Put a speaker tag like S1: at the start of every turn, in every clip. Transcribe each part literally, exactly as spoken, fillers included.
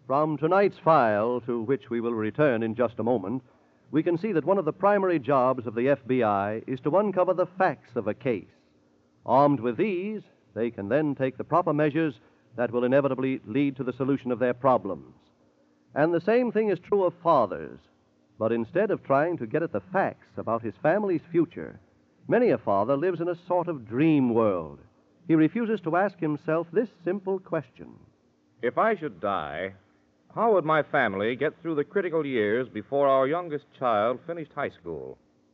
S1: From tonight's file, to which we will return in just a moment, we can see that one of the primary jobs of the F B I is to uncover the facts of a case. Armed with these, they can then take the proper measures that will inevitably lead to the solution of their problems. And the same thing is true of fathers. But instead of trying to get at the facts about his family's future, many a father lives in a sort of dream world. He refuses to ask himself this simple question.
S2: If I should die, how would my family get through the critical years before our youngest child finished high school?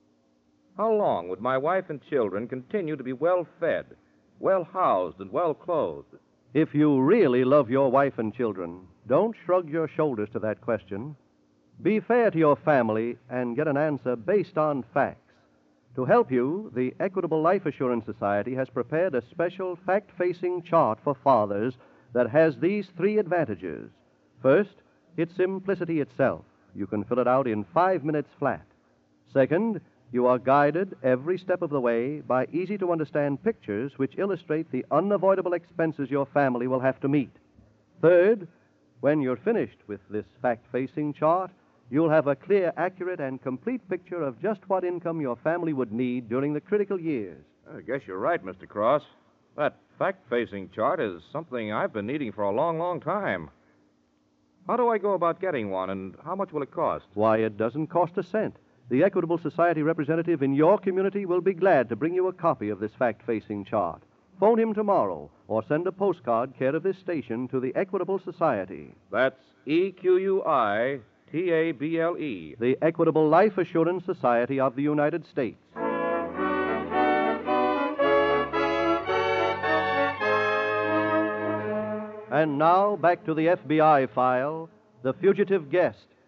S2: How long would my wife and children continue to be well fed, well housed, and well clothed?
S1: If you really love your wife and children, don't shrug your shoulders to that question. Be fair to your family and get an answer based on facts. To help you, the Equitable Life Assurance Society has prepared a special fact-facing chart for fathers that has these three advantages. First, it's simplicity itself. You can fill it out in five minutes flat. Second, you are guided every step of the way by easy-to-understand pictures which illustrate the unavoidable expenses your family will have to meet. Third, when you're finished with this fact-facing chart, you'll have a clear, accurate, and complete picture of just what income your family would need during the critical years.
S2: I guess you're right, Mister Cross. That fact-facing chart is something I've been needing for a long, long time. How do I go about getting one, and how much will it cost?
S1: Why, it doesn't cost a cent. The Equitable Society representative in your community will be glad to bring you a copy of this fact-facing chart. Phone him tomorrow or send a postcard care of this station to the Equitable Society.
S2: That's E Q U I T A B L E.
S1: The Equitable Life Assurance Society of the United States. And now, back to the F B I file, The Fugitive Guest,